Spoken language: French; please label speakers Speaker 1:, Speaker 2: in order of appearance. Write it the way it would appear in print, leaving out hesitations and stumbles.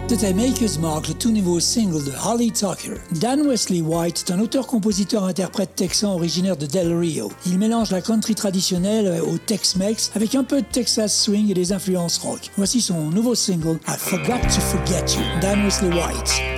Speaker 1: The Makers marque le tout nouveau single de Holly Tucker. Dan Wesley White est un auteur-compositeur-interprète texan originaire de Del Rio. Il mélange la country traditionnelle au Tex-Mex avec un peu de Texas swing et des influences rock. Voici son nouveau single I Forgot to Forget You, Dan Wesley White.